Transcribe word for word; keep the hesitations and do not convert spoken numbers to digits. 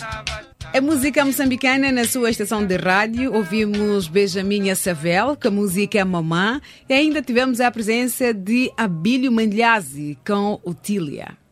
A música moçambicana na sua estação de rádio. Ouvimos Benjamin Savel com a música Mamã e ainda tivemos a presença de Abílio Mandlazi com Otília.